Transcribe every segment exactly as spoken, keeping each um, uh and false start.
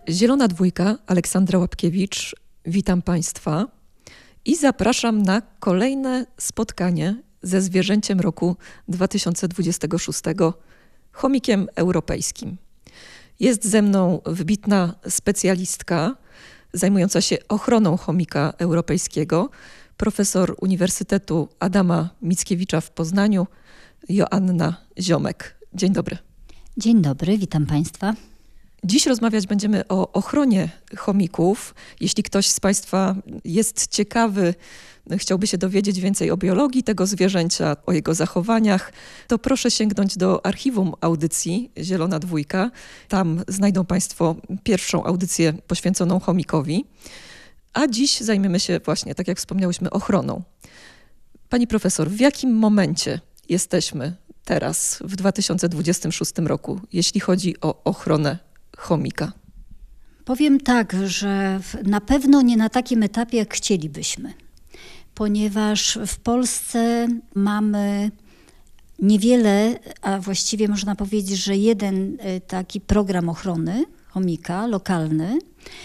Zielona Dwójka, Aleksandra Łapkiewicz. Witam Państwa i zapraszam na kolejne spotkanie ze zwierzęciem roku dwa tysiące dwudziestego szóstego, chomikiem europejskim. Jest ze mną wybitna specjalistka zajmująca się ochroną chomika europejskiego, profesor Uniwersytetu Adama Mickiewicza w Poznaniu, Joanna Ziomek. Dzień dobry. Dzień dobry, witam Państwa. Dziś rozmawiać będziemy o ochronie chomików. Jeśli ktoś z Państwa jest ciekawy, chciałby się dowiedzieć więcej o biologii tego zwierzęcia, o jego zachowaniach, to proszę sięgnąć do archiwum audycji Zielona Dwójka. Tam znajdą Państwo pierwszą audycję poświęconą chomikowi. A dziś zajmiemy się właśnie, tak jak wspomniałyśmy, ochroną. Pani profesor, w jakim momencie jesteśmy teraz, w dwa tysiące dwudziestym szóstym roku, jeśli chodzi o ochronę chomika? Powiem tak, że na pewno nie na takim etapie, jak chcielibyśmy, ponieważ w Polsce mamy niewiele, a właściwie można powiedzieć, że jeden taki program ochrony chomika lokalny.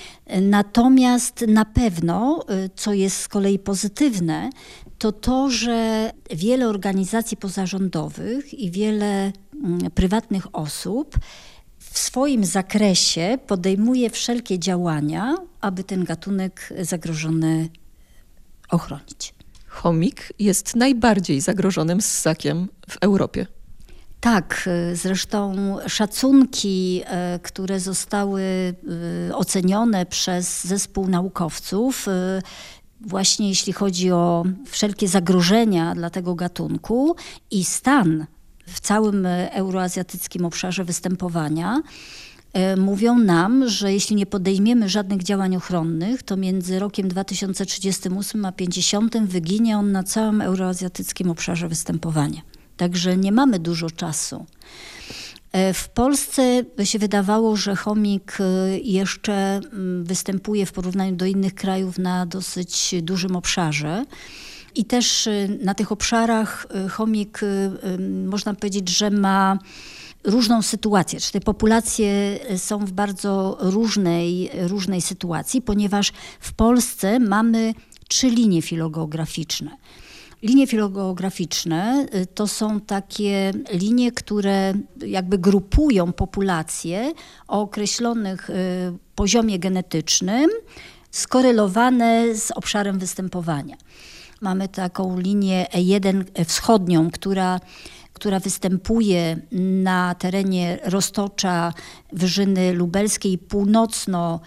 Natomiast na pewno, co jest z kolei pozytywne, to to, że wiele organizacji pozarządowych i wiele prywatnych osób w swoim zakresie podejmuje wszelkie działania, aby ten gatunek zagrożony ochronić. Chomik jest najbardziej zagrożonym ssakiem w Europie. Tak, zresztą szacunki, które zostały ocenione przez zespół naukowców, właśnie jeśli chodzi o wszelkie zagrożenia dla tego gatunku i stan w całym euroazjatyckim obszarze występowania, mówią nam, że jeśli nie podejmiemy żadnych działań ochronnych, to między rokiem dwa tysiące trzydziestym ósmym a pięćdziesiątym wyginie on na całym euroazjatyckim obszarze występowania. Także nie mamy dużo czasu. W Polsce by się wydawało, że chomik jeszcze występuje w porównaniu do innych krajów na dosyć dużym obszarze. I też na tych obszarach chomik, można powiedzieć, że ma różną sytuację. Czy te populacje są w bardzo różnej, różnej sytuacji, ponieważ w Polsce mamy trzy linie filogeograficzne. Linie filogeograficzne to są takie linie, które jakby grupują populacje o określonych poziomie genetycznym, skorelowane z obszarem występowania. Mamy taką linię E jeden wschodnią, która, która występuje na terenie Roztocza, Wyżyny Lubelskiej, północno